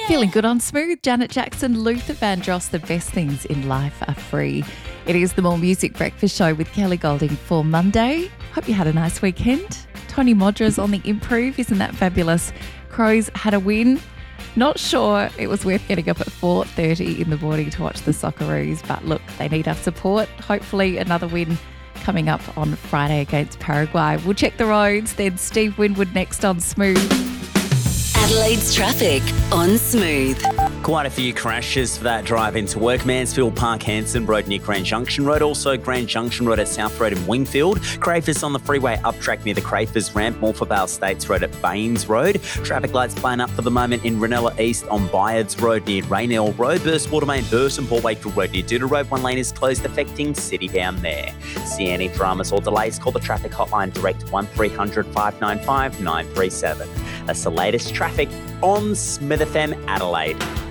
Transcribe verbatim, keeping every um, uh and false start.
Feeling good on Smooth. Janet Jackson, Luther Vandross. The best things in life are free. It is the More Music Breakfast Show with Kelly Golding for Monday. Hope you had a nice weekend. Tony Modra's on the improve. Isn't that fabulous? Crows had a win. Not sure it was worth getting up at four thirty in the morning to watch the Socceroos, but look, they need our support. Hopefully another win coming up on Friday against Paraguay. We'll check the roads, then Steve Winwood next on Smooth. Adelaide's traffic on Smooth. Quite a few crashes for that drive into work. Mansfield Park Hanson Road near Grand Junction Road. Also Grand Junction Road at South Road in Wingfield. Crafers on the freeway up track near the Crafers ramp. Morphevale States Road at Baines Road. Traffic lights playing up for the moment in Ranella East on Byards Road near Raynell Road. Burst Watermain Burst and Paul Wakefield Road near Doodle Road. One lane is closed affecting City bound there. See any dramas or delays, call the traffic hotline direct one three hundred five nine five nine three seven. That's the latest traffic on Smith F M Adelaide.